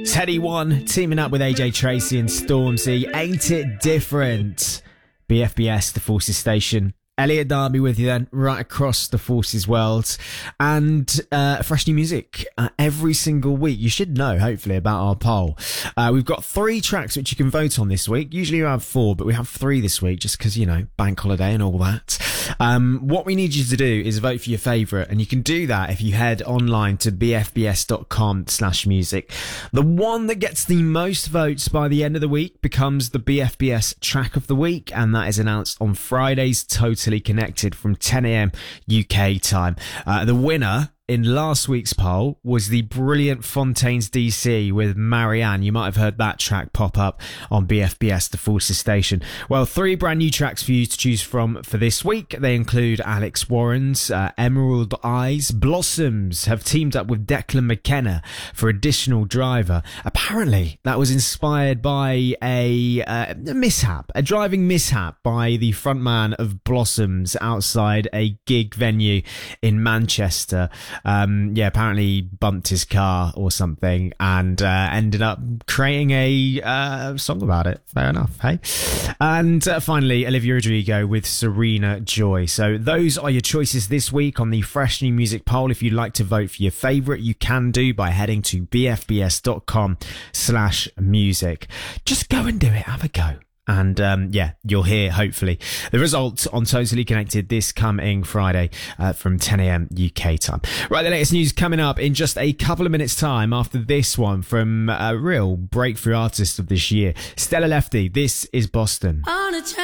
Teddy One teaming up with AJ Tracy and Stormzy. Ain't it different? BFBS, the Forces Station. Elliot Darby with you then, right across the Forces world. And fresh new music every single week. You should know, hopefully, about our poll. We've got 3 tracks which you can vote on this week. Usually we have 4, but we have 3 this week just because, you know, bank holiday and all that. What we need you to do is vote for your favourite, and you can do that if you head online to bfbs.com/music. The one that gets the most votes by the end of the week becomes the BFBS track of the week, and that is announced on Friday's Totally Connected from 10 a.m. UK time. The winner in last week's poll was the brilliant Fontaines DC with Marianne. You might have heard that track pop up on BFBS, the Forces Station. Well, 3 brand new tracks for you to choose from for this week. They include Alex Warren's Emerald Eyes. Blossoms have teamed up with Declan McKenna for Additional Driver. Apparently, that was inspired by a driving mishap by the frontman of Blossoms outside a gig venue in Manchester. Apparently he bumped his car or something and ended up creating a song about it. Fair enough, hey? And finally, Olivia Rodrigo with Serena Joy. So those are your choices this week on the Fresh New Music poll. If you'd like to vote for your favourite, you can do by heading to bfbs.com/music. Just go and do it. Have a go. And you'll hear, hopefully, the result on Totally Connected this coming Friday from 10 a.m. UK time. Right, the latest news coming up in just a couple of minutes' time after this one from a real breakthrough artist of this year, Stella Lefty. This is Boston.